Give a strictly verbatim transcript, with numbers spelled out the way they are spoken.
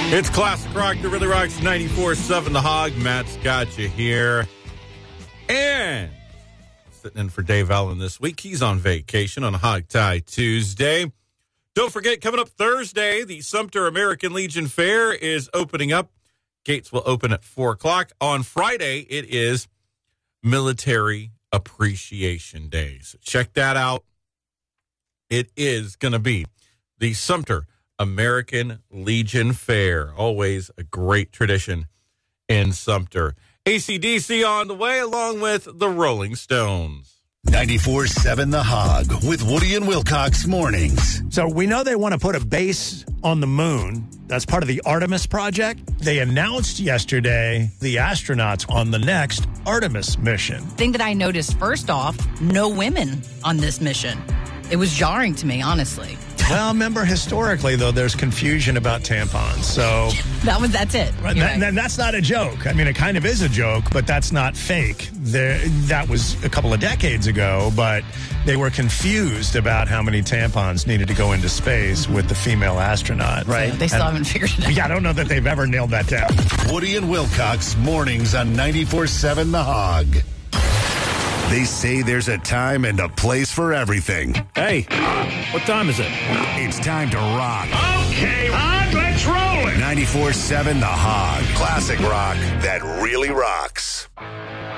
It's Classic Rock that really rocks ninety-four seven The Hog. Matt's got you here. And sitting in for Dave Allen this week. He's on vacation on Hog Tie Tuesday. Don't forget, coming up Thursday, the Sumter American Legion Fair is opening up. Gates will open at four o'clock. On Friday, it is Military Appreciation Day. So check that out. It is going to be the Sumter American Legion Fair. Always a great tradition in Sumter. A C D C on the way, along with the Rolling Stones. ninety-four seven The Hog with Woody and Wilcox mornings. So we know they want to put a base on the moon. That's part of the Artemis project. They announced yesterday the astronauts on the next Artemis mission. Thing that I noticed first off, no women on this mission. It was jarring to me, honestly. Well, remember, historically, though, there's confusion about tampons. So that was that's it. Right, that, right. That's not a joke. I mean, it kind of is a joke, but that's not fake. There, that was a couple of decades ago, but they were confused about how many tampons needed to go into space with the female astronaut. Right. So they still and, haven't figured it out. Yeah, I don't know that they've ever nailed that down. Woody and Wilcox mornings on ninety-four seven The Hog. They say there's a time and a place for everything. Hey, what time is it? It's time to rock. Okay, Hog, let's roll it. ninety-four seven The Hog. Classic rock that really rocks.